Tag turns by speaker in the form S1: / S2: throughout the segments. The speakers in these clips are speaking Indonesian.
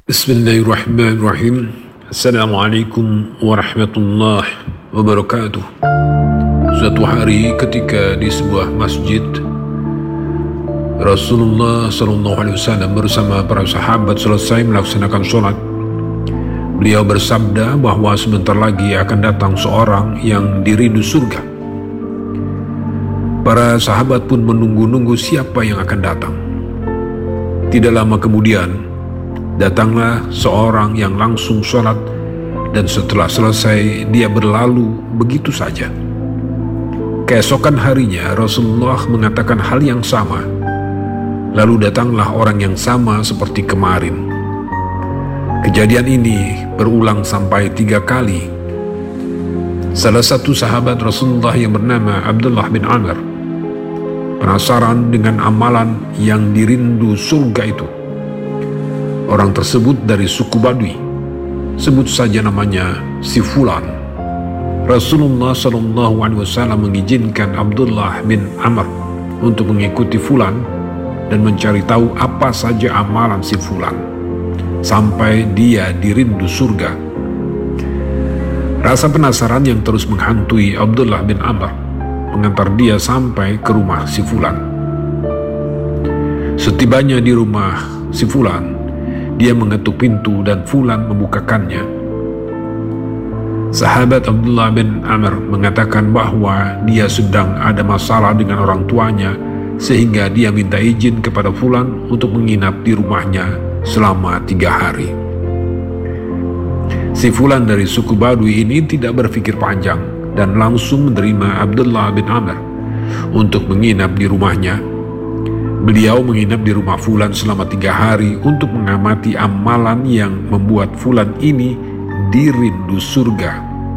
S1: Bismillahirrahmanirrahim. Assalamualaikum warahmatullahi wabarakatuh. Suatu hari ketika di sebuah masjid, Rasulullah SAW bersama para sahabat selesai melaksanakan sholat. Beliau bersabda bahwa sebentar lagi akan datang seorang yang dirindu surga. Para sahabat pun menunggu-nunggu siapa yang akan datang. Tidak lama kemudian datanglah seorang yang langsung sholat, dan setelah selesai dia berlalu begitu saja. Keesokan harinya Rasulullah mengatakan hal yang sama. Lalu datanglah orang yang sama seperti kemarin. Kejadian ini berulang sampai 3 kali. Salah satu sahabat Rasulullah yang bernama Abdullah bin Amr penasaran dengan amalan yang dirindu surga itu. Orang tersebut dari suku Badui, sebut saja namanya si Fulan. Rasulullah SAW mengizinkan Abdullah bin Amr untuk mengikuti Fulan dan mencari tahu apa saja amalan si Fulan, sampai dia dirindu surga. Rasa penasaran yang terus menghantui Abdullah bin Amr mengantar dia sampai ke rumah si Fulan. Setibanya di rumah si Fulan, dia mengetuk pintu dan Fulan membukakannya. Sahabat Abdullah bin Amr mengatakan bahwa dia sedang ada masalah dengan orang tuanya, sehingga dia minta izin kepada Fulan untuk menginap di rumahnya selama 3 hari. Si Fulan dari suku Badui ini tidak berpikir panjang dan langsung menerima Abdullah bin Amr untuk menginap di rumahnya. Beliau menginap di rumah Fulan selama 3 hari untuk mengamati amalan yang membuat Fulan ini dirindu surga.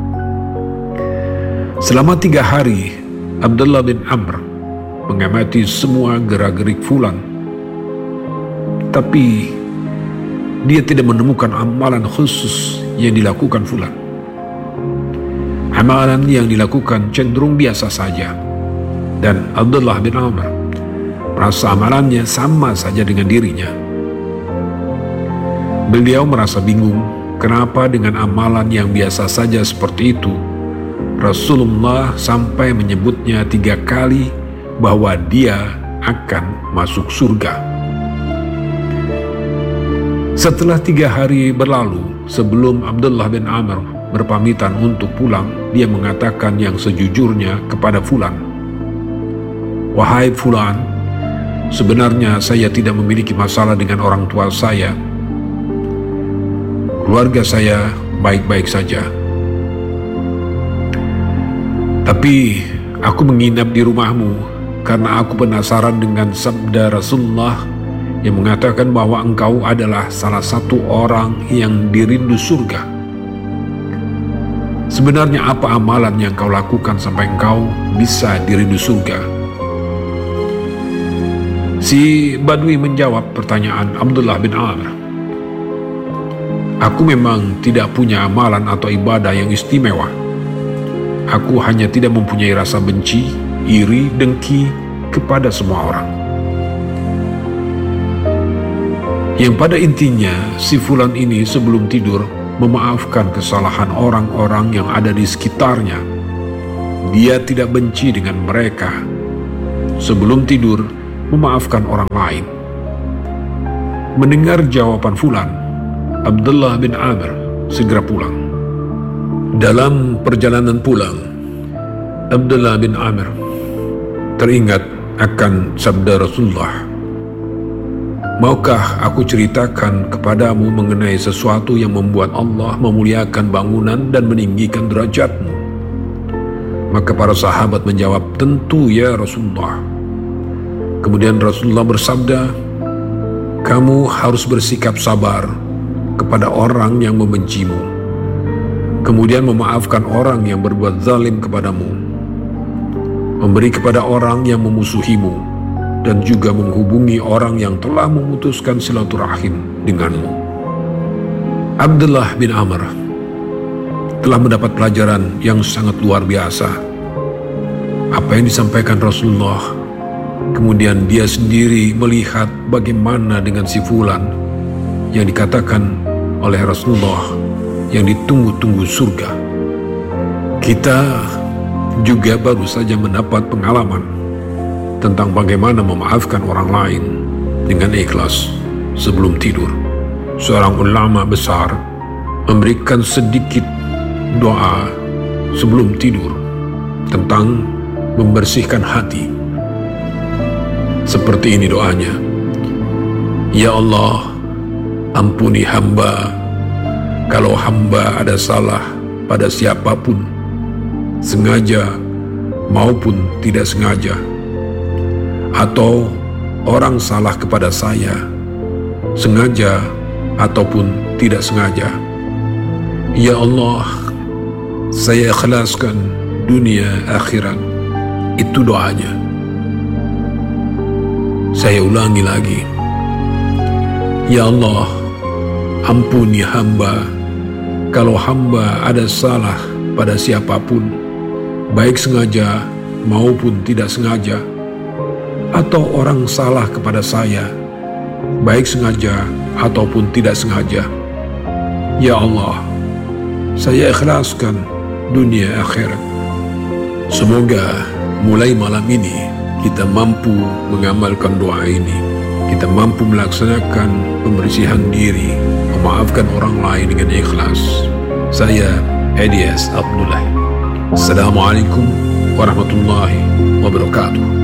S1: Selama 3 hari, Abdullah bin Amr mengamati semua gerak-gerik Fulan. Tapi dia tidak menemukan amalan khusus yang dilakukan Fulan. Amalan yang dilakukan cenderung biasa saja, dan Abdullah bin Amr merasa amalannya sama saja dengan dirinya. Beliau merasa bingung kenapa dengan amalan yang biasa saja seperti itu Rasulullah sampai menyebutnya 3 kali bahwa dia akan masuk surga. Setelah 3 hari berlalu, sebelum Abdullah bin Amr berpamitan untuk pulang, dia mengatakan yang sejujurnya kepada Fulan. "Wahai Fulan, sebenarnya saya tidak memiliki masalah dengan orang tua saya. Keluarga saya baik-baik saja. Tapi aku menginap di rumahmu karena aku penasaran dengan sabda Rasulullah yang mengatakan bahwa engkau adalah salah satu orang yang dirindu surga. Sebenarnya apa amalan yang kau lakukan sampai engkau bisa dirindu surga?" Si Badui menjawab pertanyaan Abdullah bin Amr. "Aku memang tidak punya amalan atau ibadah yang istimewa. Aku hanya tidak mempunyai rasa benci, iri, dengki kepada semua orang." Yang pada intinya, si Fulan ini sebelum tidur memaafkan kesalahan orang-orang yang ada di sekitarnya. Dia tidak benci dengan mereka. Sebelum tidur, memaafkan orang lain. Mendengar jawaban Fulan, Abdullah bin Amr segera pulang. Dalam perjalanan pulang, Abdullah bin Amr teringat akan sabda Rasulullah, "Maukah aku ceritakan kepadamu mengenai sesuatu yang membuat Allah memuliakan bangunan dan meninggikan derajatmu?" Maka para sahabat menjawab, "Tentu ya Rasulullah." Kemudian Rasulullah bersabda, "Kamu harus bersikap sabar kepada orang yang membencimu, kemudian memaafkan orang yang berbuat zalim kepadamu, memberi kepada orang yang memusuhimu, dan juga menghubungi orang yang telah memutuskan silaturahim denganmu." Abdullah bin Amr telah mendapat pelajaran yang sangat luar biasa. Apa yang disampaikan Rasulullah, kemudian dia sendiri melihat bagaimana dengan si Fulan yang dikatakan oleh Rasulullah yang ditunggu-tunggu surga. Kita juga baru saja mendapat pengalaman tentang bagaimana memaafkan orang lain dengan ikhlas sebelum tidur. Seorang ulama besar memberikan sedikit doa sebelum tidur tentang membersihkan hati. Seperti ini doanya: Ya Allah, ampuni hamba kalau hamba ada salah pada siapapun, sengaja maupun tidak sengaja, atau orang salah kepada saya, sengaja ataupun tidak sengaja. Ya Allah, saya ikhlaskan dunia akhirat. Itu doanya. Saya ulangi lagi: Ya Allah, ampuni hamba kalau hamba ada salah pada siapapun, baik sengaja maupun tidak sengaja, atau orang salah kepada saya, baik sengaja ataupun tidak sengaja. Ya Allah, saya ikhlaskan dunia akhirat. Semoga mulai malam ini kita mampu mengamalkan doa ini. Kita mampu melaksanakan pembersihan diri, memaafkan orang lain dengan ikhlas. Saya Elias Abdullah. Assalamualaikum warahmatullahi wabarakatuh.